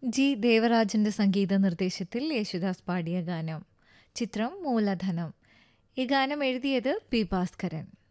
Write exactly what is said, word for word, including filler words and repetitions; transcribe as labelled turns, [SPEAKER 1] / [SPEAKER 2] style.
[SPEAKER 1] G ദേവരാജന്റെ സംഗീത നിർദ്ദേശത്തിൽ യേശുദാസ് പാടിയ ഗാനം. ചിത്രം മൂലധനം. ഈ ഗാനം എഴുതിയത് പി ഭാസ്കരൻ.